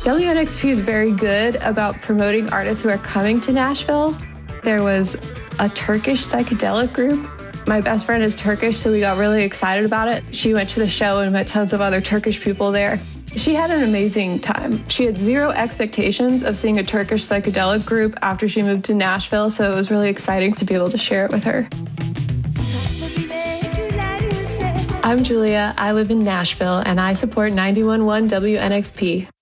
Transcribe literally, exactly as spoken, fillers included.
W N X P is very good about promoting artists who are coming to Nashville. There was a Turkish psychedelic group. My best friend is Turkish, so we got really excited about it. She went to the show and met tons of other Turkish people there. She had an amazing time. She had zero expectations of seeing a Turkish psychedelic group after she moved to Nashville, so it was really exciting to be able to share it with her. I'm Julia. I live in Nashville, and I support ninety-one point one W N X P.